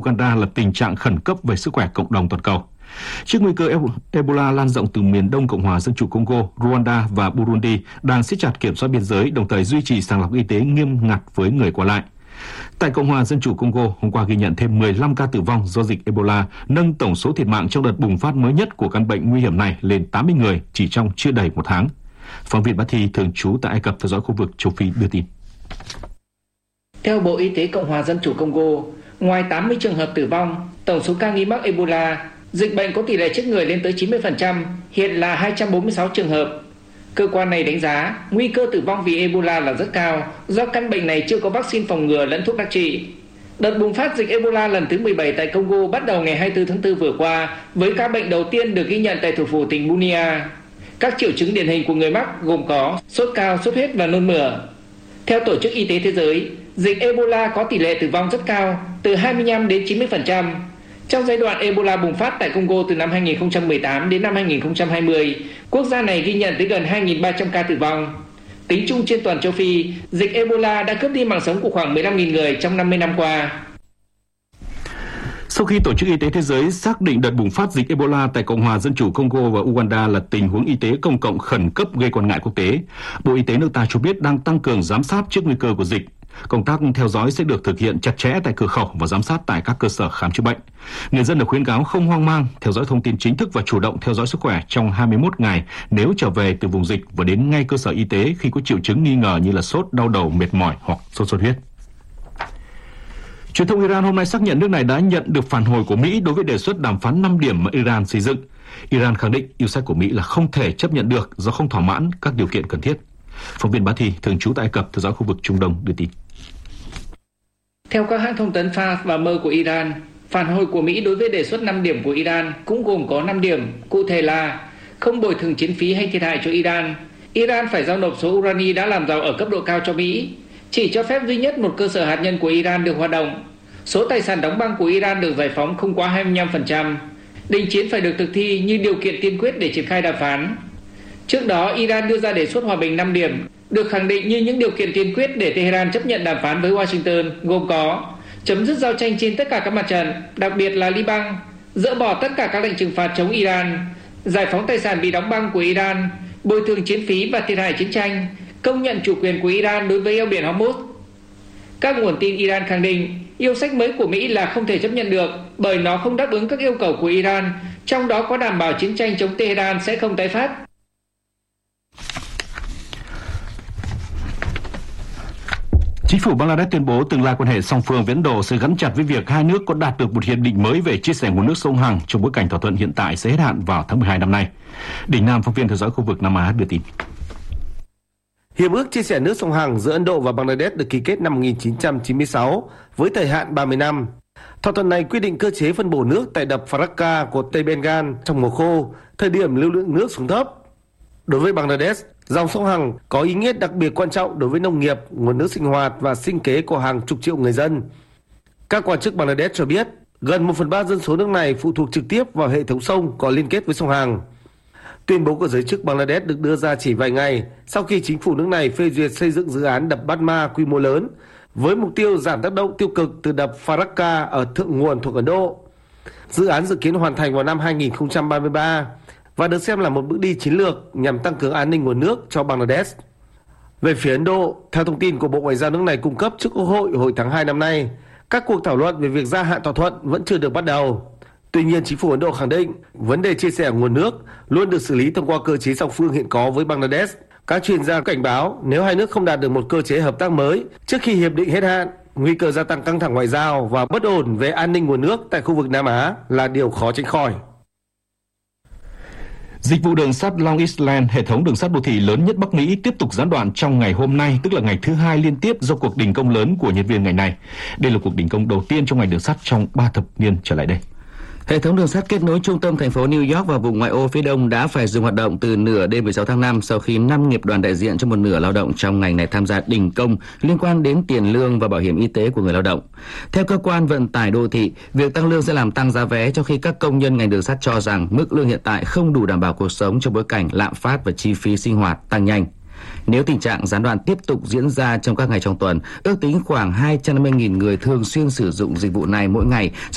Uganda là tình trạng khẩn cấp về sức khỏe cộng đồng toàn cầu. Trước nguy cơ Ebola lan rộng từ miền Đông Cộng hòa Dân chủ Congo, Rwanda và Burundi đang siết chặt kiểm soát biên giới, đồng thời duy trì sàng lọc y tế nghiêm ngặt với người qua lại. Tại Cộng hòa Dân chủ Congo, hôm qua ghi nhận thêm 15 ca tử vong do dịch Ebola, nâng tổng số thiệt mạng trong đợt bùng phát mới nhất của căn bệnh nguy hiểm này lên 80 người chỉ trong chưa đầy một tháng. Phóng viên Bá Thi thường trú tại Ai Cập theo dõi khu vực châu Phi đưa tin. Theo Bộ Y tế Cộng hòa Dân chủ Congo, ngoài 80 trường hợp tử vong, tổng số ca nghi mắc Ebola, dịch bệnh có tỷ lệ chết người lên tới 90%, hiện là 246 trường hợp. Cơ quan này đánh giá nguy cơ tử vong vì Ebola là rất cao do căn bệnh này chưa có vaccine phòng ngừa lẫn thuốc đặc trị. Đợt bùng phát dịch Ebola lần thứ 17 tại Congo bắt đầu ngày 24 tháng 4 vừa qua với ca bệnh đầu tiên được ghi nhận tại thủ phủ tỉnh Bunia. Các triệu chứng điển hình của người mắc gồm có sốt cao, sốt huyết và nôn mửa. Theo Tổ chức Y tế Thế giới, dịch Ebola có tỷ lệ tử vong rất cao, từ 25 đến 90%. Trong giai đoạn Ebola bùng phát tại Congo từ năm 2018 đến năm 2020, quốc gia này ghi nhận tới gần 2.300 ca tử vong. Tính chung trên toàn châu Phi, dịch Ebola đã cướp đi mạng sống của khoảng 15.000 người trong 50 năm qua. Sau khi Tổ chức Y tế Thế giới xác định đợt bùng phát dịch Ebola tại Cộng hòa Dân chủ Congo và Uganda là tình huống y tế công cộng khẩn cấp gây quan ngại quốc tế, Bộ Y tế nước ta cho biết đang tăng cường giám sát trước nguy cơ của dịch. Công tác theo dõi sẽ được thực hiện chặt chẽ tại cửa khẩu và giám sát tại các cơ sở khám chữa bệnh. Người dân được khuyến cáo không hoang mang, theo dõi thông tin chính thức và chủ động theo dõi sức khỏe trong 21 ngày nếu trở về từ vùng dịch và đến ngay cơ sở y tế khi có triệu chứng nghi ngờ như là sốt, đau đầu, mệt mỏi hoặc sốt xuất huyết. Truyền thông Iran hôm nay xác nhận nước này đã nhận được phản hồi của Mỹ đối với đề xuất đàm phán 5 điểm mà Iran xây dựng. Iran khẳng định yêu sách của Mỹ là không thể chấp nhận được do không thỏa mãn các điều kiện cần thiết. Phóng viên Bá Thi thường trú tại Ai Cập theo dõi khu vực Trung Đông đưa tin. Theo các hãng thông tấn Fars và Mer của Iran, phản hồi của Mỹ đối với đề xuất 5 điểm của Iran cũng gồm có 5 điểm, cụ thể là không bồi thường chiến phí hay thiệt hại cho Iran, Iran phải giao nộp số urani đã làm giàu ở cấp độ cao cho Mỹ, chỉ cho phép duy nhất một cơ sở hạt nhân của Iran được hoạt động, số tài sản đóng băng của Iran được giải phóng không quá 25%, đình chiến phải được thực thi như điều kiện tiên quyết để triển khai đàm phán. Trước đó, Iran đưa ra đề xuất hòa bình 5 điểm, được khẳng định như những điều kiện tiên quyết để Tehran chấp nhận đàm phán với Washington, gồm có chấm dứt giao tranh trên tất cả các mặt trận, đặc biệt là Liban, dỡ bỏ tất cả các lệnh trừng phạt chống Iran, giải phóng tài sản bị đóng băng của Iran, bồi thường chiến phí và thiệt hại chiến tranh, công nhận chủ quyền của Iran đối với eo biển Hormuz. Các nguồn tin Iran khẳng định yêu sách mới của Mỹ là không thể chấp nhận được bởi nó không đáp ứng các yêu cầu của Iran, trong đó có đảm bảo chiến tranh chống Tehran sẽ không tái phát. Chính phủ Bangladesh tuyên bố tương lai quan hệ song phương với Ấn Độ sẽ gắn chặt với việc hai nước có đạt được một hiệp định mới về chia sẻ nguồn nước sông Hằng trong bối cảnh thỏa thuận hiện tại sẽ hết hạn vào tháng 12 năm nay. Đình Nam, phóng viên theo dõi khu vực Nam Á đưa tin. Hiệp ước chia sẻ nước sông Hằng giữa Ấn Độ và Bangladesh được ký kết năm 1996 với thời hạn 30 năm. Thỏa thuận này quy định cơ chế phân bổ nước tại đập Farakka của Tây Bengal trong mùa khô, thời điểm lưu lượng nước xuống thấp. Đối với Bangladesh, dòng sông Hằng có ý nghĩa đặc biệt quan trọng đối với nông nghiệp, nguồn nước sinh hoạt và sinh kế của hàng chục triệu người dân. Các quan chức Bangladesh cho biết, gần 1/3 dân số nước này phụ thuộc trực tiếp vào hệ thống sông có liên kết với sông Hằng. Tuyên bố của giới chức Bangladesh được đưa ra chỉ vài ngày sau khi chính phủ nước này phê duyệt xây dựng dự án đập Batma quy mô lớn với mục tiêu giảm tác động tiêu cực từ đập Farakka ở thượng nguồn thuộc Ấn Độ. Dự án dự kiến hoàn thành vào năm 2033 và được xem là một bước đi chiến lược nhằm tăng cường an ninh nguồn nước cho Bangladesh. Về phía Ấn Độ, theo thông tin của Bộ Ngoại giao nước này cung cấp trước Quốc hội hồi tháng 2 năm nay, các cuộc thảo luận về việc gia hạn thỏa thuận vẫn chưa được bắt đầu. Tuy nhiên, chính phủ Ấn Độ khẳng định vấn đề chia sẻ nguồn nước luôn được xử lý thông qua cơ chế song phương hiện có với Bangladesh. Các chuyên gia cảnh báo nếu hai nước không đạt được một cơ chế hợp tác mới trước khi hiệp định hết hạn, nguy cơ gia tăng căng thẳng ngoại giao và bất ổn về an ninh nguồn nước tại khu vực Nam Á là điều khó tránh khỏi. Dịch vụ đường sắt Long Island, hệ thống đường sắt đô thị lớn nhất Bắc Mỹ, tiếp tục gián đoạn trong ngày hôm nay, tức là ngày thứ 2 liên tiếp do cuộc đình công lớn của nhân viên ngành này. Đây là cuộc đình công đầu tiên trong ngành đường sắt trong 3 thập niên trở lại đây. Hệ thống đường sắt kết nối trung tâm thành phố New York và vùng ngoại ô phía đông đã phải dừng hoạt động từ nửa đêm 16 tháng 5 sau khi 5 nghiệp đoàn đại diện cho một nửa lao động trong ngành này tham gia đình công liên quan đến tiền lương và bảo hiểm y tế của người lao động. Theo cơ quan vận tải đô thị, việc tăng lương sẽ làm tăng giá vé, trong khi các công nhân ngành đường sắt cho rằng mức lương hiện tại không đủ đảm bảo cuộc sống trong bối cảnh lạm phát và chi phí sinh hoạt tăng nhanh. Nếu tình trạng gián đoạn tiếp tục diễn ra trong các ngày trong tuần, ước tính khoảng 250.000 người thường xuyên sử dụng dịch vụ này mỗi ngày